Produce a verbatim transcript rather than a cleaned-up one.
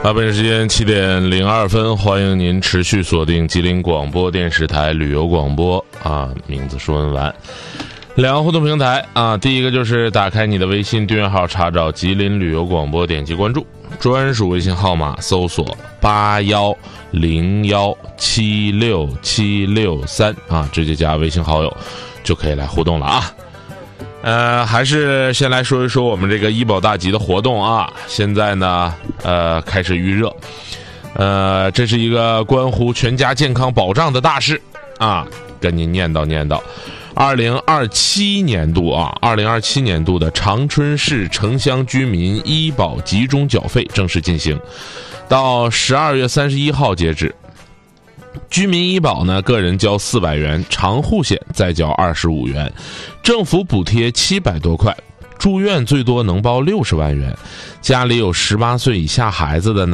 啊，北京时间七点零二分，欢迎您持续锁定吉林广播电视台旅游广播啊，名字说文完。两个互动平台啊，第一个就是打开你的微信订阅号，查找吉林旅游广播，点击关注，专属微信号码搜索八幺零幺七六七六三啊，直接加微信好友就可以来互动了啊。呃，还是先来说一说我们这个医保大集的活动啊。现在呢，呃，开始预热，呃，这是一个关乎全家健康保障的大事啊，跟您念叨念叨。二零二七年度啊，二零二七年度的长春市城乡居民医保集中缴费正式进行，到十二月三十一号截止。居民医保呢，个人交四百元，长户险再交二十五元，政府补贴七百多块，住院最多能报六十万元。家里有十八岁以下孩子的呢，